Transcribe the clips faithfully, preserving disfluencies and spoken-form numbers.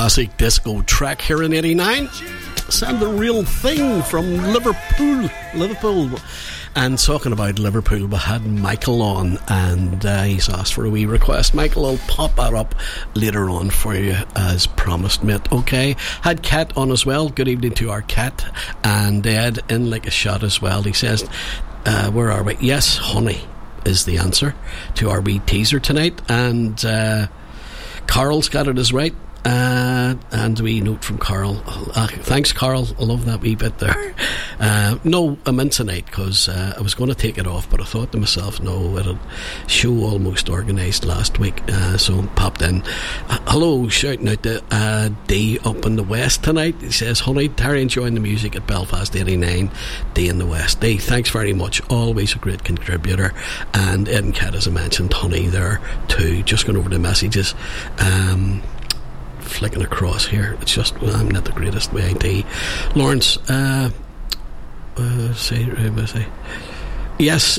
classic disco track here in eighty-nine. Sound the real thing from Liverpool. Liverpool. And talking about Liverpool, we had Michael on, and uh, he's asked for a wee request. Michael, I'll pop that up later on for you as promised, mate. Okay. Had Kat on as well. Good evening to our Kat. And Ed in like a shot as well. He says, uh, where are we? Yes, honey is the answer to our wee teaser tonight. And uh, Carl's got it as right. Uh, and we note from Carl. Uh, thanks, Carl. I love that wee bit there. Uh, no, I'm in tonight because uh, I was going to take it off, but I thought to myself, no, it had show almost organised last week, uh, so I popped in. Uh, hello, shouting out to uh, D up in the West tonight. He says, honey, Terry enjoying the music at Belfast eighty-nine. D in the West. D, thanks very much. Always a great contributor. And Ed and Kat, as I mentioned, honey there too. Just going over the messages. Um... flicking across here. It's just, well, I'm not the greatest with I T. Lawrence, uh, uh, say, uh, say, yes,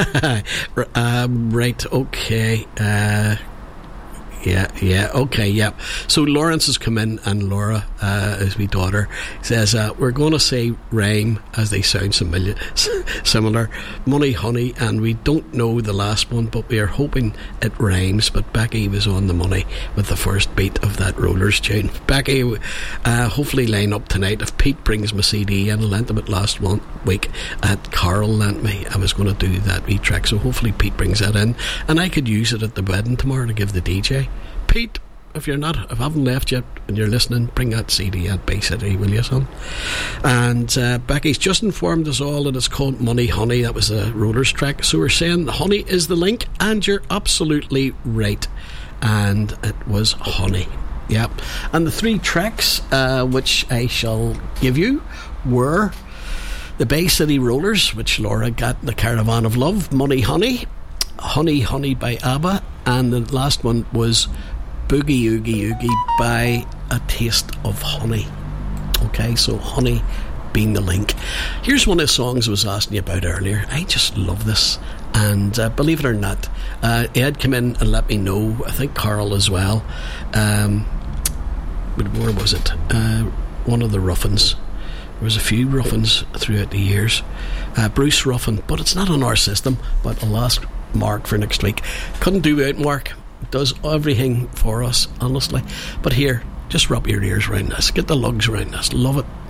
um, right, okay, uh, yeah, yeah, okay, yeah. So Lawrence has come in, and Laura, uh, as my daughter, says, uh, we're going to say rhyme as they sound similar, similar. Money, honey, and we don't know the last one, but we are hoping it rhymes. But Becky was on the money with the first beat of that Rollers tune. Becky, uh, hopefully line up tonight. If Pete brings my C D in, I lent him it last one week at Carl lent me. I was going to do that wee track, so hopefully Pete brings that in, and I could use it at the wedding tomorrow to give the D J. Pete, if you're not, if I haven't left yet and you're listening, bring that C D at Bay City, will you, son? And uh, Becky's just informed us all that it's called Money Honey. That was a Rollers track. So we're saying honey is the link, and you're absolutely right. And it was honey. Yep. And the three tracks uh, which I shall give you were the Bay City Rollers, which Laura got in the Caravan of Love, Money Honey, Honey Honey by ABBA, and the last one was Boogie Oogie Oogie by A Taste of Honey. Okay, so honey being the link. Here's one of the songs I was asking you about earlier. I just love this, and uh, believe it or not, uh, Ed came in and let me know, I think Carl as well, um, but where was it? Uh, one of the Ruffins. There was a few Ruffins throughout the years. uh, Bruce Ruffin, but it's not on our system, but I'll ask Mark for next week. Couldn't do without Mark. Does everything for us, honestly. But here, just wrap your ears around this, get the lugs around this, love it.